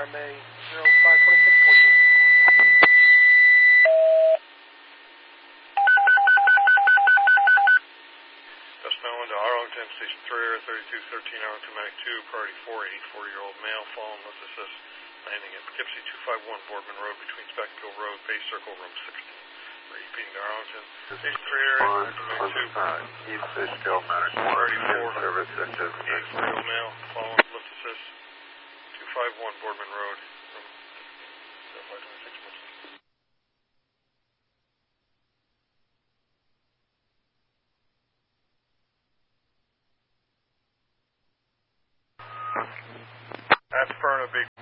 RMA 052614. Dust Melon to Arlington, Station 3 Air 3213 Arlington Medic 2, priority 4, 84-year-old male, fallen with assist, landing at Poughkeepsie 251 Boardman Road between Spectacle Road, Base Circle, room 16. Repeating to Arlington, Station 3 Air Arlington Medic 2, East Fishkill, priority 4, service into 84-year-old male, fallen with lift assist, 251 Boardman Road, room 0526. That's Perna, big